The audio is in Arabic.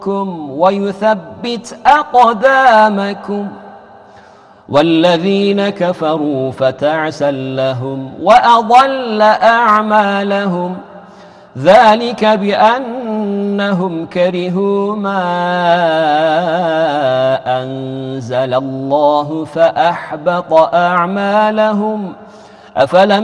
ويثبت أقدامكم والذين كفروا فتعسا لهم وأضل أعمالهم ذلك بأنهم كرهوا ما أنزل الله فأحبط أعمالهم أفلم